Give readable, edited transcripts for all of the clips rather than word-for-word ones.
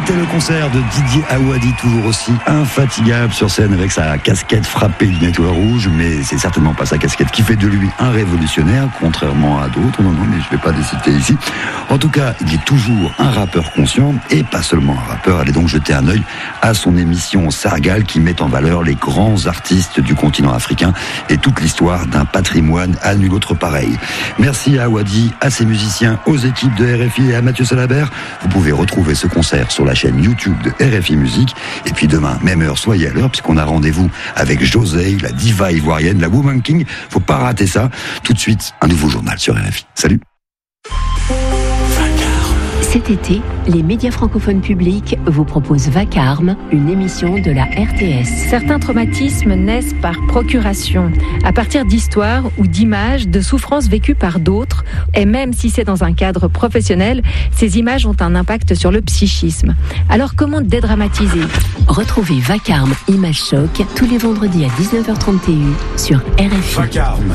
C'était le concert de Didier Awadi, toujours aussi infatigable sur scène avec sa casquette frappée d'une étoile rouge, mais c'est certainement pas sa casquette qui fait de lui un révolutionnaire, contrairement à d'autres. Non, mais je vais pas les citer ici. En tout cas, il est toujours un rappeur conscient, et pas seulement un rappeur. Allez donc jeter un œil à son émission Sargal qui met en valeur les grands artistes du continent africain et toute l'histoire d'un patrimoine à nul autre pareil. Merci à Awadi, à ses musiciens, aux équipes de RFI et à Mathieu Salabert. Vous pouvez retrouver ce concert sur la chaîne YouTube de RFI Musique. Et puis demain, même heure, soyez à l'heure, puisqu'on a rendez-vous avec José, la diva ivoirienne, la Woman King. Faut pas rater ça. Tout de suite, un nouveau journal sur RFI. Salut. Cet été, les médias francophones publics vous proposent Vacarme, une émission de la RTS. Certains traumatismes naissent par procuration, à partir d'histoires ou d'images de souffrances vécues par d'autres. Et même si c'est dans un cadre professionnel, ces images ont un impact sur le psychisme. Alors comment dédramatiser ? Retrouvez Vacarme, Image Choc, tous les vendredis à 19h30 TU sur RFI. Vacarme.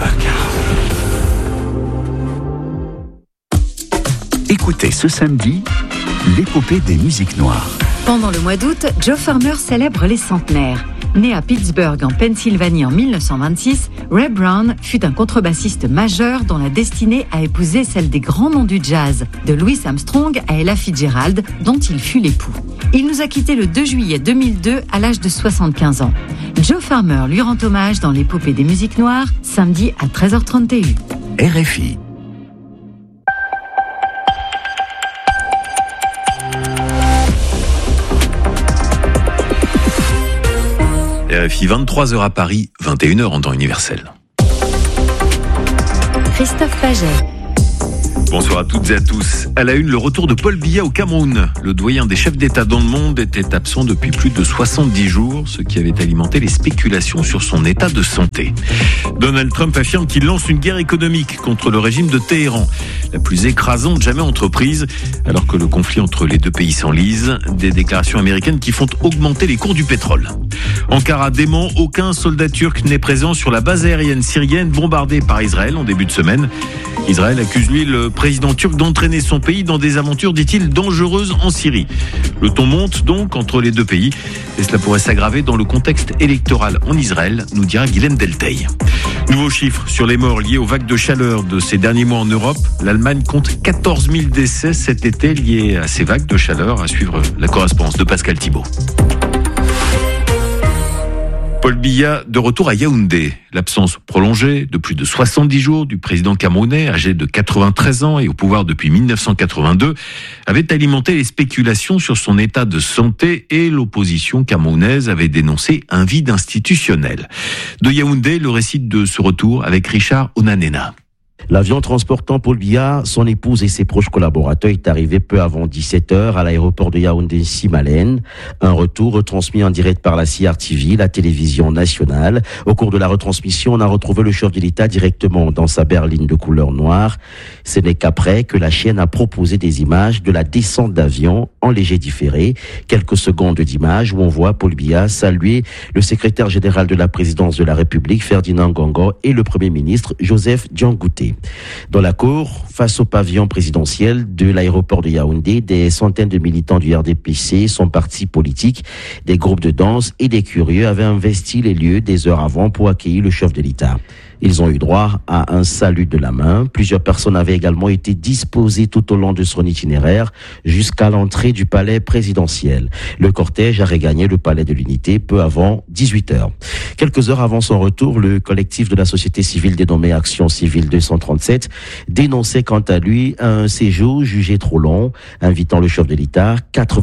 Écoutez ce samedi, l'épopée des musiques noires. Pendant le mois d'août, Joe Farmer célèbre les centenaires. Né à Pittsburgh en Pennsylvanie en 1926, Ray Brown fut un contrebassiste majeur dont la destinée a épousé celle des grands noms du jazz, de Louis Armstrong à Ella Fitzgerald, dont il fut l'époux. Il nous a quittés le 2 juillet 2002 à l'âge de 75 ans. Joe Farmer lui rend hommage dans l'épopée des musiques noires, samedi à 13h30 TU. RFI. RFI, 23h à Paris, 21h en temps universel. Christophe Paget. Bonsoir à toutes et à tous. À la une, le retour de Paul Biya au Cameroun. Le doyen des chefs d'État dans le monde était absent depuis plus de 70 jours, ce qui avait alimenté les spéculations sur son état de santé. Donald Trump affirme qu'il lance une guerre économique contre le régime de Téhéran, la plus écrasante jamais entreprise, alors que le conflit entre les deux pays s'enlise. Des déclarations américaines qui font augmenter les cours du pétrole. Ankara dément, aucun soldat turc n'est présent sur la base aérienne syrienne bombardée par Israël en début de semaine. Israël accuse lui le président turc d'entraîner son pays dans des aventures, dit-il, dangereuses en Syrie. Le ton monte donc entre les deux pays et cela pourrait s'aggraver dans le contexte électoral en Israël, nous dira Guilhem Delteil. Nouveaux chiffres sur les morts liés aux vagues de chaleur de ces derniers mois en Europe. L'Allemagne compte 14 000 décès cet été liés à ces vagues de chaleur. À suivre la correspondance de Pascal Thibault. Paul Biya de retour à Yaoundé. L'absence prolongée de plus de 70 jours du président camerounais, âgé de 93 ans et au pouvoir depuis 1982, avait alimenté les spéculations sur son état de santé et l'opposition camerounaise avait dénoncé un vide institutionnel. De Yaoundé, le récit de ce retour avec Richard Onanena. L'avion transportant Paul Biya, son épouse et ses proches collaborateurs est arrivé peu avant 17h à l'aéroport de Yaoundé-Simalène. Un retour retransmis en direct par la CRTV, la télévision nationale. Au cours de la retransmission, on a retrouvé le chef de l'État directement dans sa berline de couleur noire. Ce n'est qu'après que la chaîne a proposé des images de la descente d'avion en léger différé. Quelques secondes d'images où on voit Paul Biya saluer le secrétaire général de la présidence de la République, Ferdinand Ngongo, et le premier ministre, Joseph Diangouté. Dans la cour, face au pavillon présidentiel de l'aéroport de Yaoundé, des centaines de militants du RDPC, son parti politique, des groupes de danse et des curieux avaient investi les lieux des heures avant pour accueillir le chef de l'État. Ils ont eu droit à un salut de la main. Plusieurs personnes avaient également été disposées tout au long de son itinéraire jusqu'à l'entrée du palais présidentiel. Le cortège a regagné le palais de l'Unité peu avant 18h. Quelques heures avant son retour, le collectif de la société civile dénommé Action Civile 237 dénonçait quant à lui un séjour jugé trop long, invitant le chef de l'État,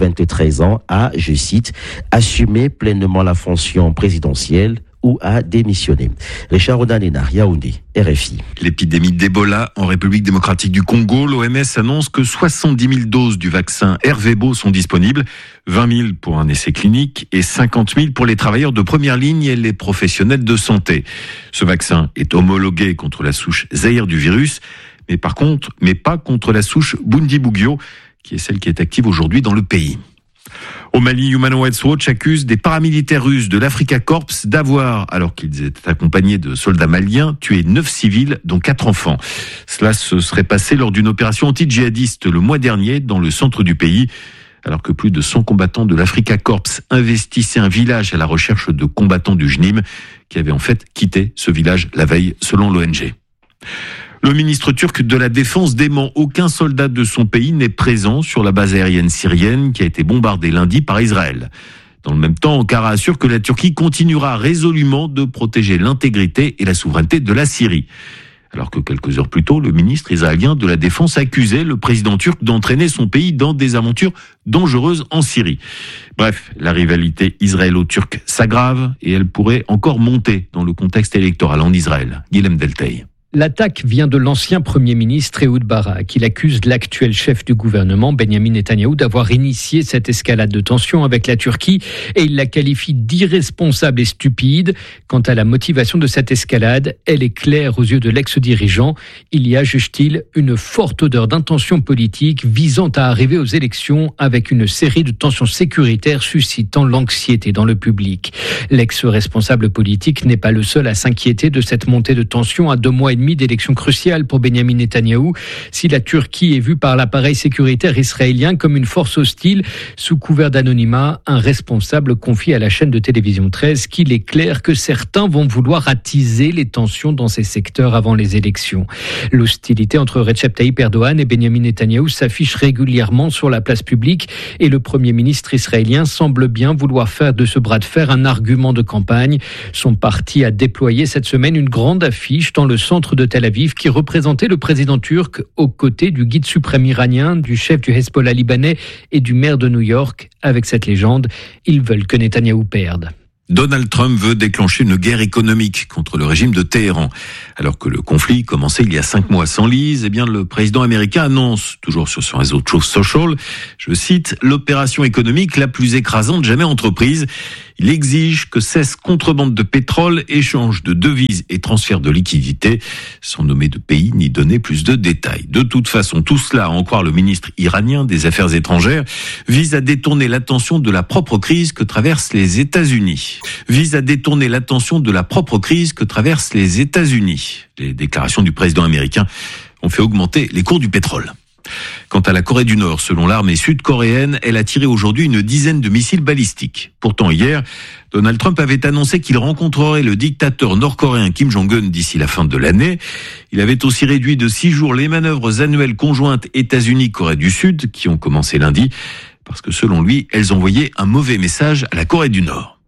93 ans, à, je cite, assumer pleinement la fonction présidentielle ou à démissionner. Richard Onanena, Yaoundé, RFI. L'épidémie d'Ebola en République démocratique du Congo, l'OMS annonce que 70 000 doses du vaccin Ervebo sont disponibles, 20 000 pour un essai clinique et 50 000 pour les travailleurs de première ligne et les professionnels de santé. Ce vaccin est homologué contre la souche Zaïre du virus, mais pas contre la souche Bundibugyo, qui est celle qui est active aujourd'hui dans le pays. Au Mali, Human Rights Watch accuse des paramilitaires russes de l'Africa Corps d'avoir, alors qu'ils étaient accompagnés de soldats maliens, tué 9 civils, dont 4 enfants. Cela se serait passé lors d'une opération anti-djihadiste le mois dernier dans le centre du pays. alors que plus de 100 combattants de l'Africa Corps investissaient un village à la recherche de combattants du JNIM qui avaient en fait quitté ce village la veille, selon l'ONG. Le ministre turc de la Défense dément. Aucun soldat de son pays n'est présent sur la base aérienne syrienne qui a été bombardée lundi par Israël. Dans le même temps, Ankara assure que la Turquie continuera résolument de protéger l'intégrité et la souveraineté de la Syrie. Alors que quelques heures plus tôt, le ministre israélien de la Défense accusait le président turc d'entraîner son pays dans des aventures dangereuses en Syrie. Bref, la rivalité israélo-turque s'aggrave et elle pourrait encore monter dans le contexte électoral en Israël. Guilhem Deltey. L'attaque vient de l'ancien Premier ministre Ehud Barak. Il accuse l'actuel chef du gouvernement, Benyamin Netanyahou, d'avoir initié cette escalade de tension avec la Turquie et il la qualifie d'irresponsable et stupide. Quant à la motivation de cette escalade, elle est claire aux yeux de l'ex-dirigeant. Il y a, juge-t-il, une forte odeur d'intention politique visant à arriver aux élections avec une série de tensions sécuritaires suscitant l'anxiété dans le public. L'ex-responsable politique n'est pas le seul à s'inquiéter de cette montée de tension à 2 mois et demi d'élections cruciales pour Benyamin Netanyahou. Si la Turquie est vue par l'appareil sécuritaire israélien comme une force hostile, sous couvert d'anonymat, un responsable confie à la chaîne de télévision 13 qu'il est clair que certains vont vouloir attiser les tensions dans ces secteurs avant les élections. L'hostilité entre Recep Tayyip Erdogan et Benyamin Netanyahou s'affiche régulièrement sur la place publique et le Premier ministre israélien semble bien vouloir faire de ce bras de fer un argument de campagne. Son parti a déployé cette semaine une grande affiche dans le centre de Tel Aviv qui représentait le président turc aux côtés du guide suprême iranien, du chef du Hezbollah libanais et du maire de New York. Avec cette légende, ils veulent que Netanyahou perde. Donald Trump veut déclencher une guerre économique contre le régime de Téhéran. Alors que le conflit commençait il y a 5 mois sans lise, le président américain annonce, toujours sur son réseau Truth Social, je cite, l'opération économique la plus écrasante jamais entreprise. Il exige que cesse contrebande de pétrole, échange de devises et transfert de liquidités, sans nommer de pays ni donner plus de détails. De toute façon, tout cela, à en croire le ministre iranien des Affaires étrangères, vise à détourner l'attention de la propre crise que traversent les États-Unis. Les déclarations du président américain ont fait augmenter les cours du pétrole. Quant à la Corée du Nord, selon l'armée sud-coréenne, elle a tiré aujourd'hui une dizaine de missiles balistiques. Pourtant, hier, Donald Trump avait annoncé qu'il rencontrerait le dictateur nord-coréen Kim Jong-un d'ici la fin de l'année. Il avait aussi réduit de 6 jours les manœuvres annuelles conjointes États-Unis-Corée du Sud, qui ont commencé lundi, parce que selon lui, elles envoyaient un mauvais message à la Corée du Nord.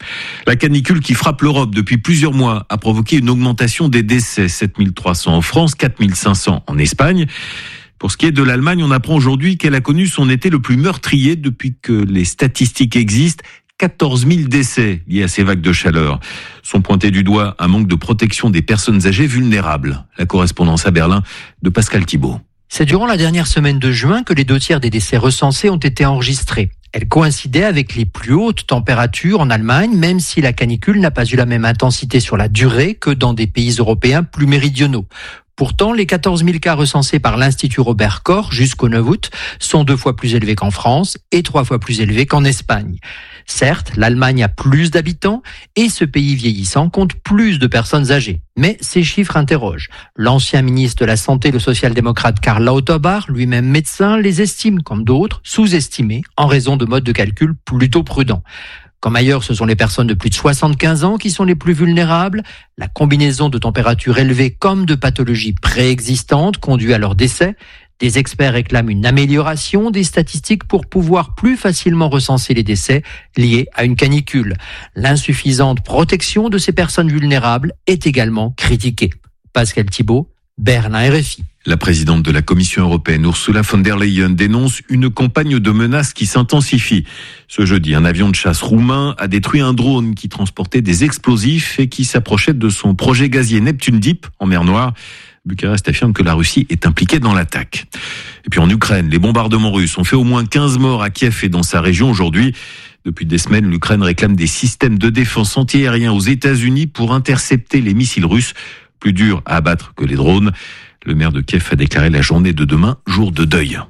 La canicule qui frappe l'Europe depuis plusieurs mois a provoqué une augmentation des décès, 7300 en France, 4500 en Espagne. Pour ce qui est de l'Allemagne, on apprend aujourd'hui qu'elle a connu son été le plus meurtrier depuis que les statistiques existent. 14 000 décès liés à ces vagues de chaleur. Sont pointés du doigt un manque de protection des personnes âgées vulnérables. La correspondance à Berlin de Pascal Thibault. C'est durant la dernière semaine de juin que les 2/3 des décès recensés ont été enregistrés. Elle coïncidait avec les plus hautes températures en Allemagne, même si la canicule n'a pas eu la même intensité sur la durée que dans des pays européens plus méridionaux. Pourtant, les 14 000 cas recensés par l'Institut Robert Koch jusqu'au 9 août sont 2 fois plus élevés qu'en France et 3 fois plus élevés qu'en Espagne. Certes, l'Allemagne a plus d'habitants et ce pays vieillissant compte plus de personnes âgées. Mais ces chiffres interrogent. L'ancien ministre de la Santé, le social-démocrate Karl Lauterbach, lui-même médecin, les estime, comme d'autres, sous-estimés en raison de modes de calcul plutôt prudents. Comme ailleurs, ce sont les personnes de plus de 75 ans qui sont les plus vulnérables. La combinaison de températures élevées comme de pathologies préexistantes conduit à leur décès. Des experts réclament une amélioration des statistiques pour pouvoir plus facilement recenser les décès liés à une canicule. L'insuffisante protection de ces personnes vulnérables est également critiquée. Pascal Thibault, Berlin, RFI. La présidente de la Commission européenne, Ursula von der Leyen, dénonce une campagne de menaces qui s'intensifie. Ce jeudi, un avion de chasse roumain a détruit un drone qui transportait des explosifs et qui s'approchait de son projet gazier Neptune Deep en mer Noire. Bucarest affirme que la Russie est impliquée dans l'attaque. Et puis en Ukraine, les bombardements russes ont fait au moins 15 morts à Kiev et dans sa région aujourd'hui. Depuis des semaines, l'Ukraine réclame des systèmes de défense antiaériens aux États-Unis pour intercepter les missiles russes, plus durs à abattre que les drones. Le maire de Kiev a déclaré la journée de demain jour de deuil.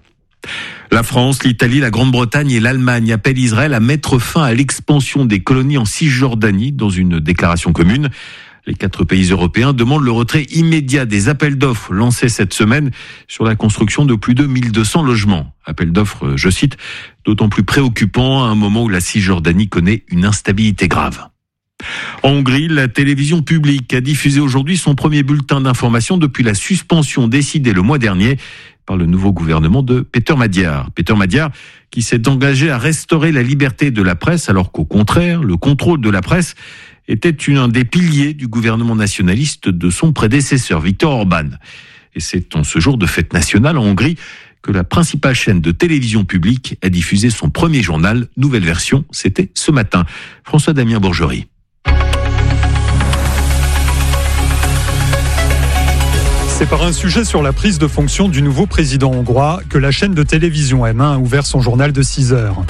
La France, l'Italie, la Grande-Bretagne et l'Allemagne appellent Israël à mettre fin à l'expansion des colonies en Cisjordanie dans une déclaration commune. Les 4 pays européens demandent le retrait immédiat des appels d'offres lancés cette semaine sur la construction de plus de 1200 logements. Appel d'offres, je cite, d'autant plus préoccupant à un moment où la Cisjordanie connaît une instabilité grave. En Hongrie, la télévision publique a diffusé aujourd'hui son premier bulletin d'information depuis la suspension décidée le mois dernier par le nouveau gouvernement de Péter Magyar. Péter Magyar qui s'est engagé à restaurer la liberté de la presse alors qu'au contraire, le contrôle de la presse était un des piliers du gouvernement nationaliste de son prédécesseur, Viktor Orban. Et c'est en ce jour de fête nationale en Hongrie que la principale chaîne de télévision publique a diffusé son premier journal. Nouvelle version, c'était ce matin. François-Damien Bourgerie. C'est par un sujet sur la prise de fonction du nouveau président hongrois que la chaîne de télévision M1 a ouvert son journal de 6 heures.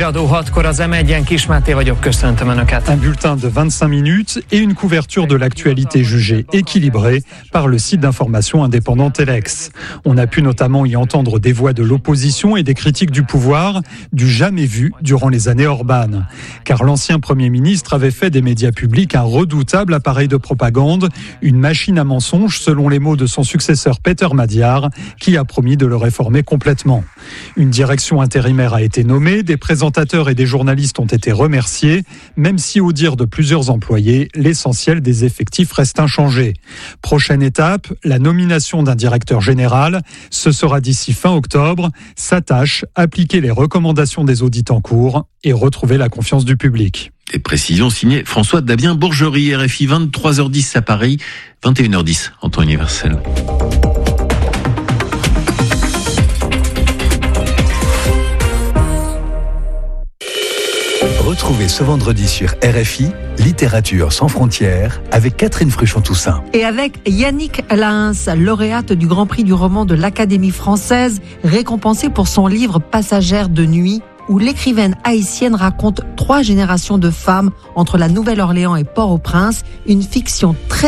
Un bulletin de 25 minutes et une couverture de l'actualité jugée équilibrée par le site d'information indépendant Telex. On a pu notamment y entendre des voix de l'opposition et des critiques du pouvoir, du jamais vu durant les années Orban. Car l'ancien Premier ministre avait fait des médias publics un redoutable appareil de propagande, une machine à mensonges selon les mots de son successeur Péter Magyar, qui a promis de le réformer complètement. Une direction intérimaire a été nommée, des présentateurs et des journalistes ont été remerciés, même si au dire de plusieurs employés, l'essentiel des effectifs reste inchangé. Prochaine étape, la nomination d'un directeur général. Ce sera d'ici fin octobre. Sa tâche, appliquer les recommandations des audits en cours et retrouver la confiance du public. Des précisions signées François-Damien Bourgerie, RFI, 23h10 à Paris, 21h10 en temps universel. Retrouvez ce vendredi sur RFI, Littérature sans frontières, avec Catherine Fruchon-Toussaint. Et avec Yannick Lahens, lauréate du Grand Prix du roman de l'Académie française, récompensée pour son livre Passagère de nuit, où l'écrivaine haïtienne raconte 3 générations de femmes entre la Nouvelle-Orléans et Port-au-Prince, une fiction très